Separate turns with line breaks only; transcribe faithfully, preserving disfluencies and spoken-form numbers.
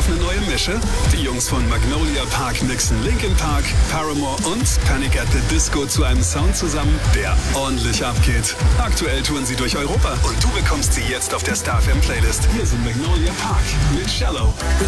eine neue Mische? Die Jungs von Magnolia Park mixen Linkin Park, Paramore und Panic at the Disco zu einem Sound zusammen, der ordentlich abgeht. Aktuell touren sie durch Europa und du bekommst sie jetzt auf der Star F M Playlist. Hier sind Magnolia Park mit Shallow.